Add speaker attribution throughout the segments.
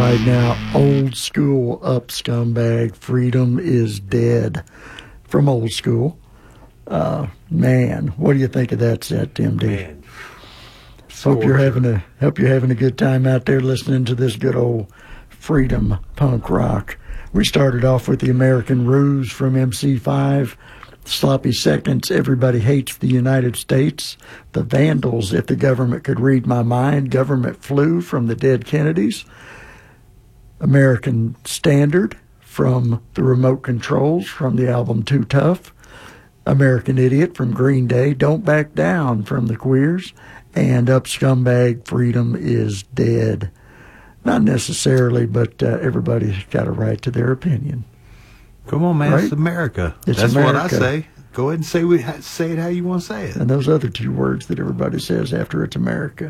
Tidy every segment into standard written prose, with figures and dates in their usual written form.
Speaker 1: right now. Old school up, scumbag. Freedom is dead. From Old School. Man, what do you think of that set, Tim D?
Speaker 2: Man.
Speaker 1: Hope you're having a good time out there listening to this good old freedom punk rock. We started off with the American Ruse from MC5, Sloppy Seconds, Everybody Hates the United States, the Vandals, If the Government Could Read My Mind, Government Flu from the Dead Kennedys, American Standard from the Remote Controls from the album Too Tough, American Idiot from Green Day, Don't Back Down from the Queers, and Up Scumbag, Freedom is Dead. Not necessarily, but everybody's got a right to their opinion.
Speaker 2: Come on, man.
Speaker 1: Right?
Speaker 2: It's America.
Speaker 1: It's
Speaker 2: That's
Speaker 1: America.
Speaker 2: what I say. Go ahead and say it how you want to say it.
Speaker 1: And those other two words that everybody says after it's America.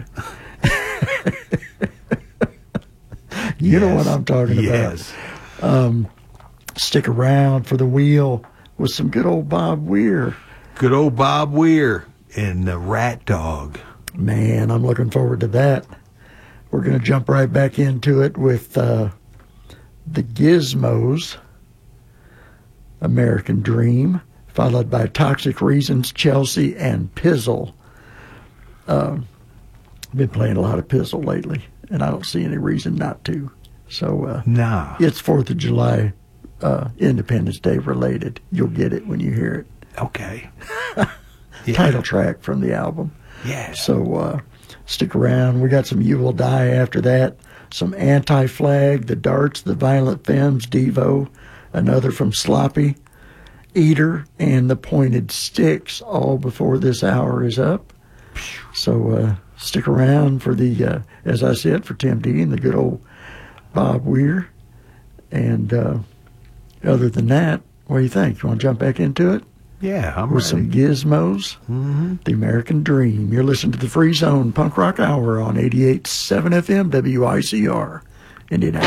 Speaker 1: You know what I'm talking about.
Speaker 2: Yes.
Speaker 1: Stick around for the wheel with some good old Bob Weir.
Speaker 2: Good old Bob Weir and the Rat Dog.
Speaker 1: Man, I'm looking forward to that. We're going to jump right back into it with the Gizmos, American Dream, followed by Toxic Reasons, Chelsea, and Pizzle. I've been playing a lot of Pizzle lately, and I don't see any reason not to. So
Speaker 2: Nah.
Speaker 1: It's 4th of July, Independence Day related. You'll get it when you hear it.
Speaker 2: Okay.
Speaker 1: Title track from the album.
Speaker 2: Yeah.
Speaker 1: So stick around. We got some You Will Die after that, some Anti-Flag, The Darts, The Violent Femmes, Devo, another from Sloppy, Eater, and The Pointed Sticks, all before this hour is up. So stick around for the, as I said, for Tim D and the good old Bob Weir. And other than that, what do you think? You want to jump back into it?
Speaker 2: Yeah, I'm
Speaker 1: With
Speaker 2: ready.
Speaker 1: some Gizmos, The American Dream. You're listening to the Free Zone Punk Rock Hour on 88.7 FM WICR, Indianapolis.